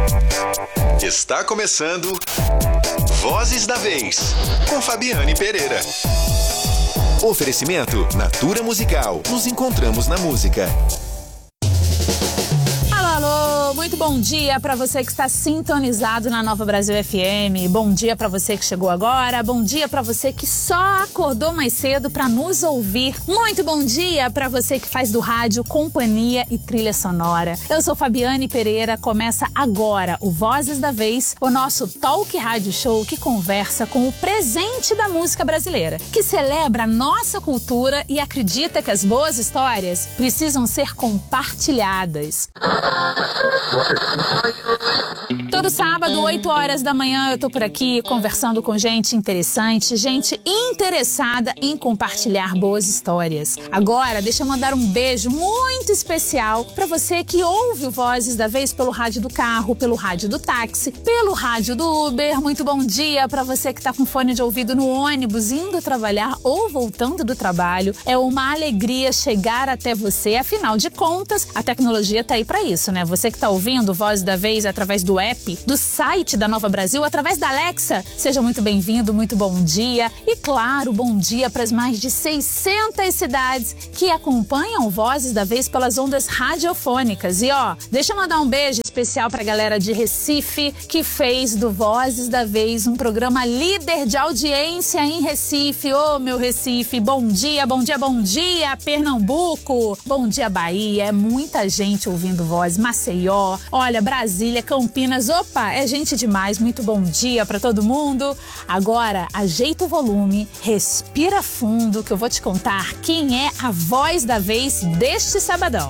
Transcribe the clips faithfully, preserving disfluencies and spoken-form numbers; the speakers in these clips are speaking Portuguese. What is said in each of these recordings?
Está começando Vozes da Vez, com Fabiane Pereira. Oferecimento Natura Musical. Nos encontramos na música. Alô, muito bom dia para você que está sintonizado na Nova Brasil F M. Bom dia para você que chegou agora. Bom dia para você que só acordou mais cedo para nos ouvir. Muito bom dia para você que faz do rádio companhia e trilha sonora. Eu sou Fabiane Pereira. Começa agora o Vozes da Vez, o nosso talk rádio show que conversa com o presente da música brasileira, que celebra a nossa cultura e acredita que as boas histórias precisam ser compartilhadas. Todo sábado, oito horas da manhã, eu tô por aqui conversando com gente interessante, gente interessada em compartilhar boas histórias. Agora, deixa eu mandar um beijo muito especial pra você que ouve o Vozes da Vez pelo rádio do carro, pelo rádio do táxi, pelo rádio do Uber. Muito bom dia pra você que tá com fone de ouvido no ônibus, indo trabalhar ou voltando do trabalho. É uma alegria chegar até você. Afinal de contas, a tecnologia tá aí pra isso, né? Você que tá ouvindo Voz da Vez através do app, do site da Nova Brasil, através da Alexa, seja muito bem-vindo, muito bom dia. E claro, bom dia para as mais de seiscentas cidades que acompanham Vozes da Vez pelas ondas radiofônicas. E ó, deixa eu mandar um beijo especial pra galera de Recife, que fez do Vozes da Vez um programa líder de audiência em Recife. Ô, meu Recife, bom dia, bom dia, bom dia, Pernambuco, bom dia, Bahia. É muita gente ouvindo Voz, Maceió, olha, Brasília, Campinas, opa, é gente demais. Muito bom dia pra todo mundo. Agora, ajeita o volume, respira fundo, que eu vou te contar quem é a voz da vez deste sabadão.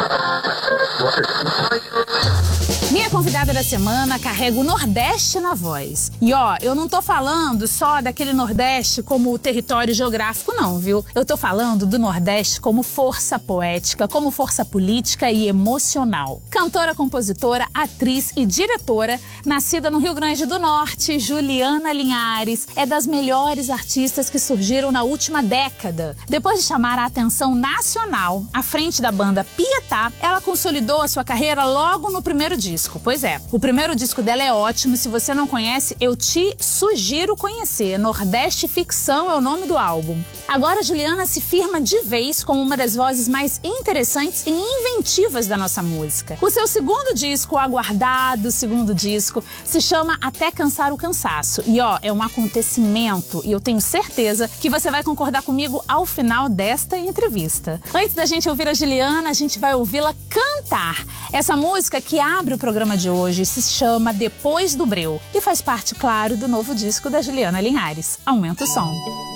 Minha convidada da semana carrega o Nordeste na voz. E ó, eu não tô falando só daquele Nordeste como território geográfico não, viu? Eu tô falando do Nordeste como força poética, como força política e emocional. Cantora, compositora, atriz e diretora, nascida no Rio Grande do Norte, Juliana Linhares é das melhores artistas que surgiram na última década. Depois de chamar a atenção nacional à frente da banda Pietá, ela consolidou a sua carreira logo no primeiro disco. Pois é, o primeiro disco dela é ótimo. Se você não conhece, eu te sugiro conhecer. Nordeste Ficção é o nome do álbum. Agora, Juliana se firma de vez como uma das vozes mais interessantes e inventivas da nossa música. O seu segundo disco, o aguardado segundo disco, se chama Até Cansar o Cansaço. E ó, é um acontecimento e eu tenho certeza que você vai concordar comigo ao final desta entrevista. Antes da gente ouvir a Juliana, a gente vai ouvi-la cantar. Essa música que abre o programa de hoje se chama Depois do Breu e faz parte, claro, do novo disco da Juliana Linhares. Aumenta o som.